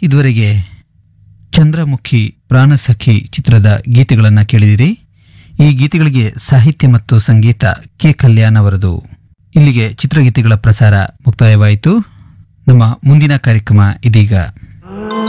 ಇದುವರೆಗೆ ಚಂದ್ರಮುಖಿ ಪ್ರಾಣಸಖಿ ಚಿತ್ರದ ಗೀತೆಗಳನ್ನು ಕೇಳಿದಿರಿ. ಈ ಗೀತೆಗಳಿಗೆ ಸಾಹಿತ್ಯ ಮತ್ತು ಸಂಗೀತ ಕೆ ಕಲ್ಯಾಣ್ ಅವರದು. ಇಲ್ಲಿಗೆ ಚಿತ್ರಗೀತೆಗಳ ಪ್ರಸಾರ ಮುಕ್ತಾಯವಾಯಿತು. ನಮ್ಮ ಮುಂದಿನ ಕಾರ್ಯಕ್ರಮ ಇದೀಗ.